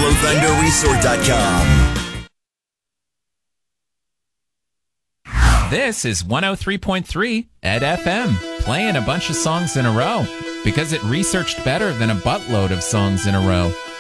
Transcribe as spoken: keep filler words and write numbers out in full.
Buffalo Thunder Resort dot com. This is one oh three point three at F M, playing a bunch of songs in a row because it researched better than a buttload of songs in a row.